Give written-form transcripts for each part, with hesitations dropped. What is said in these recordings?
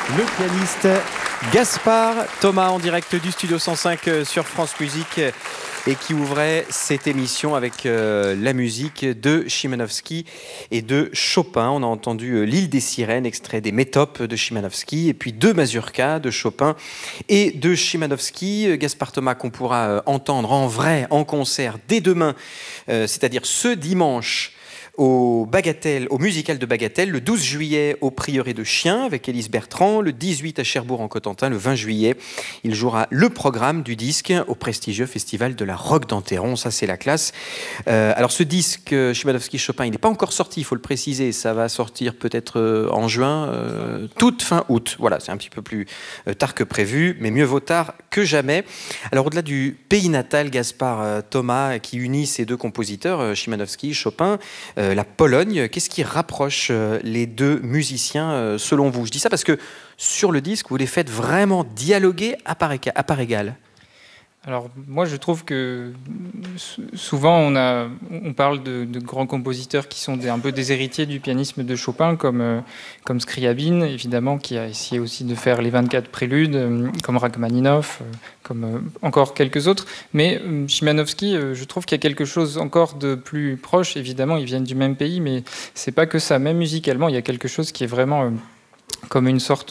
Le pianiste Gaspard Thomas en direct du Studio 105 sur France Musique et qui ouvrait cette émission avec la musique de Szymanowski et de Chopin. On a entendu L'île des sirènes, extrait des Métopes de Szymanowski, et puis deux mazurkas de Chopin et de Szymanowski. Gaspard Thomas qu'on pourra entendre en vrai, en concert dès demain, c'est-à-dire ce dimanche au musical de Bagatelle, le 12 juillet au Prieuré de Chien avec Élise Bertrand, le 18 à Cherbourg en Cotentin, le 20 juillet. Il jouera le programme du disque au prestigieux festival de la Roque d'Enterron. Ça, c'est la classe. Alors, ce disque, Szymanowski-Chopin, il n'est pas encore sorti, il faut le préciser. Ça va sortir peut-être en juin, toute fin août. Voilà, c'est un petit peu plus tard que prévu, mais mieux vaut tard que jamais. Alors, au-delà du pays natal, Gaspard Thomas, qui unit ces deux compositeurs, Szymanowski, Chopin, la Pologne, qu'est-ce qui rapproche les deux musiciens selon vous? Je dis ça parce que sur le disque, vous les faites vraiment dialoguer à part égale. Alors moi je trouve que souvent on parle de grands compositeurs qui sont un peu des héritiers du pianisme de Chopin comme Scriabine évidemment qui a essayé aussi de faire les 24 préludes, comme Rachmaninov, comme encore quelques autres, mais Szymanowski je trouve qu'il y a quelque chose encore de plus proche. Évidemment ils viennent du même pays, mais c'est pas que ça, même musicalement il y a quelque chose qui est vraiment comme une sorte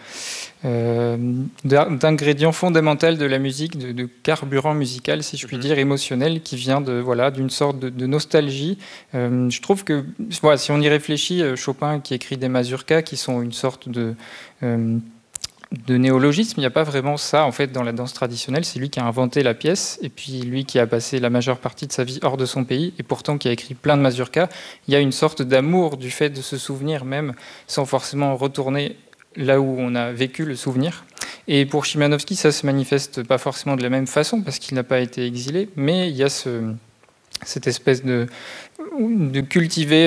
d'ingrédient fondamental de la musique, de carburant musical, si je puis dire, émotionnel, qui vient d'une sorte de nostalgie. Je trouve que, voilà, si on y réfléchit, Chopin qui écrit des mazurkas qui sont une sorte de néologisme, il n'y a pas vraiment ça en fait dans la danse traditionnelle. C'est lui qui a inventé la pièce, et puis lui qui a passé la majeure partie de sa vie hors de son pays, et pourtant qui a écrit plein de mazurkas. Il y a une sorte d'amour du fait de se souvenir même, sans forcément retourner là où on a vécu le souvenir. Et pour Szymanowski, ça se manifeste pas forcément de la même façon, parce qu'il n'a pas été exilé, mais il y a cette espèce de cultiver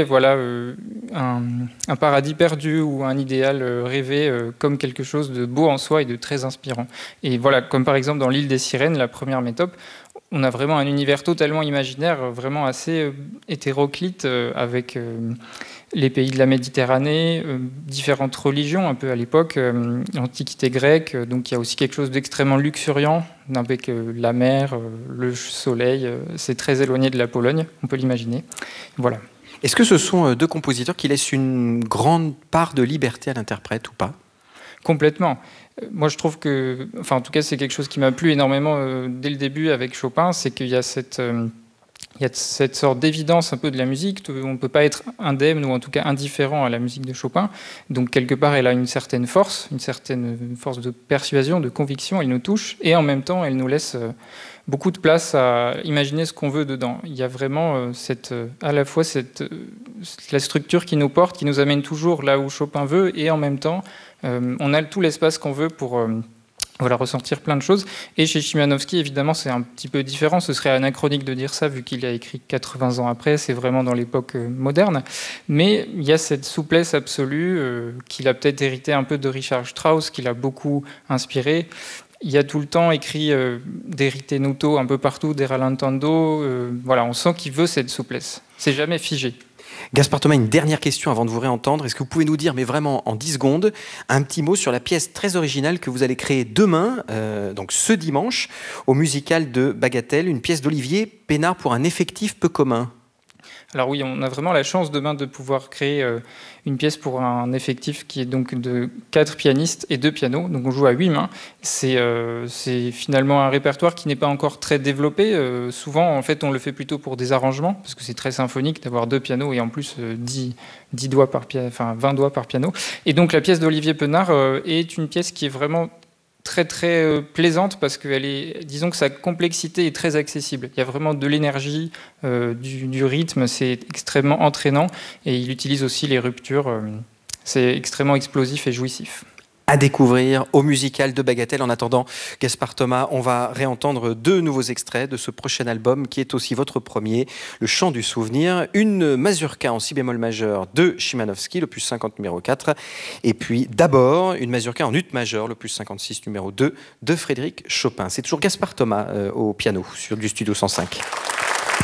un paradis perdu ou un idéal rêvé comme quelque chose de beau en soi et de très inspirant. Et voilà, comme par exemple dans L'île des sirènes, la première métope, on a vraiment un univers totalement imaginaire, vraiment assez hétéroclite, avec les pays de la Méditerranée, différentes religions un peu à l'époque, l'Antiquité grecque, donc il y a aussi quelque chose d'extrêmement luxuriant, avec la mer, le soleil, c'est très éloigné de la Pologne, on peut l'imaginer. Voilà. Est-ce que ce sont deux compositeurs qui laissent une grande part de liberté à l'interprète ou pas? Complètement. Moi, je trouve que, en tout cas, c'est quelque chose qui m'a plu énormément dès le début avec Chopin, c'est qu'il y a cette sorte d'évidence un peu de la musique. On ne peut pas être indemne ou en tout cas indifférent à la musique de Chopin. Donc, quelque part, elle a une certaine force de persuasion, de conviction. Elle nous touche et en même temps, elle nous laisse beaucoup de place à imaginer ce qu'on veut dedans. Il y a vraiment à la fois la structure qui nous porte, qui nous amène toujours là où Chopin veut, et en même temps, on a tout l'espace qu'on veut pour ressentir plein de choses. Et chez Szymanowski, évidemment, c'est un petit peu différent. Ce serait anachronique de dire ça, vu qu'il a écrit 80 ans après. C'est vraiment dans l'époque moderne. Mais il y a cette souplesse absolue qu'il a peut-être hérité un peu de Richard Strauss, qui l'a beaucoup inspiré. Il y a tout le temps écrit des ritenuto un peu partout, des rallentando. On sent qu'il veut cette souplesse. C'est jamais figé. Gaspard Thomas, une dernière question avant de vous réentendre. Est-ce que vous pouvez nous dire, mais vraiment en 10 secondes, un petit mot sur la pièce très originale que vous allez créer demain, donc ce dimanche, au musical de Bagatelle, une pièce d'Olivier Pénard pour un effectif peu commun? Alors oui, on a vraiment la chance demain de pouvoir créer une pièce pour un effectif qui est donc de 4 pianistes et 2 pianos. Donc on joue à 8 mains. C'est finalement un répertoire qui n'est pas encore très développé. Souvent, en fait, on le fait plutôt pour des arrangements, parce que c'est très symphonique d'avoir 2 pianos et en plus 10 doigts par 20 doigts par piano. Et donc la pièce d'Olivier Pénard est une pièce qui est vraiment très très plaisante, parce que disons que sa complexité est très accessible. Il y a vraiment de l'énergie, du rythme, c'est extrêmement entraînant, et il utilise aussi les ruptures. C'est extrêmement explosif et jouissif. À découvrir au musical de Bagatelle. En attendant, Gaspard Thomas, on va réentendre 2 nouveaux extraits de ce prochain album qui est aussi votre premier, Le Chant du Souvenir, une mazurka en si bémol majeur de Szymanowski, l'opus 50 numéro 4, et puis d'abord une mazurka en ut majeur, l'opus 56 numéro 2 de Frédéric Chopin. C'est toujours Gaspard Thomas au piano du Studio 105.